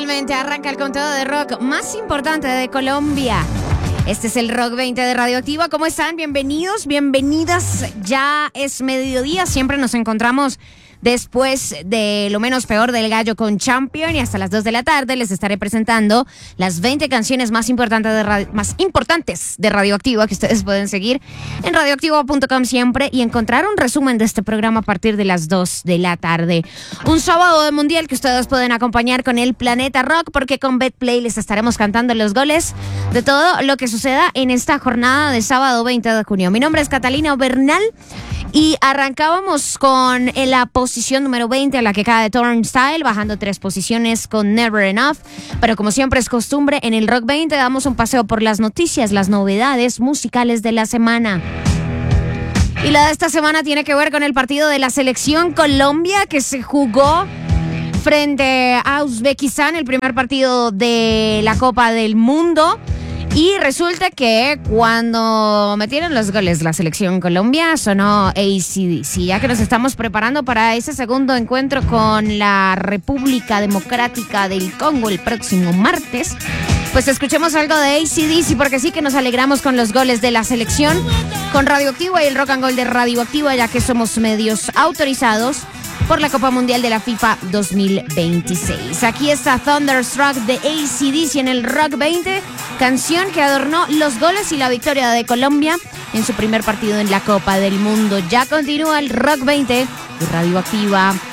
Totalmente, arranca el conteo de rock más importante de Colombia. Este es el Rock 20 de Radioactiva. ¿Cómo están? Bienvenidos, bienvenidas. Ya es mediodía, siempre nos encontramos después de Lo Menos Peor del Gallo con Champion, y hasta las 2 de la tarde les estaré presentando las 20 canciones más importantes de Radioactiva, que ustedes pueden seguir en radioactiva.com siempre y encontrar un resumen de este programa a partir de las 2 de la tarde. Un sábado de mundial que ustedes pueden acompañar con el Planeta Rock, porque con Betplay les estaremos cantando los goles de todo lo que suceda en esta jornada de sábado 20 de junio. Mi nombre es Catalina Bernal y arrancábamos con la posición número 20, a la que cae Turnstile, bajando 3 posiciones con Never Enough. Pero como siempre es costumbre, en el Rock 20 damos un paseo por las noticias, las novedades musicales de la semana. Y la de esta semana tiene que ver con el partido de la selección Colombia, que se jugó frente a Uzbekistán, el primer partido de la Copa del Mundo. Y resulta que cuando metieron los goles la selección Colombia sonó AC/DC, ya que nos estamos preparando para ese segundo encuentro con la República Democrática del Congo el próximo martes. Pues escuchemos algo de AC/DC, porque sí que nos alegramos con los goles de la selección, con Radioactiva y el Rock and Roll de Radioactiva, ya que somos medios autorizados por la Copa Mundial de la FIFA 2026. Aquí está Thunderstruck de AC/DC en el Rock 20, canción que adornó los goles y la victoria de Colombia en su primer partido en la Copa del Mundo. Ya continúa el Rock 20 de Radioactiva.